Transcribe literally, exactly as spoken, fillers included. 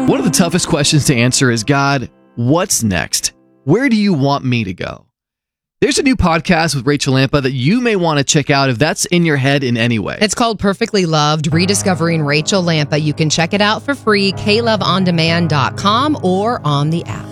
One of the toughest questions to answer is, God, what's next? Where do you want me to go? There's a new podcast with Rachel Lampa that you may want to check out if that's in your head in any way. It's called Perfectly Loved, Rediscovering Rachel Lampa. You can check it out for free, k love on demand dot com or on the app.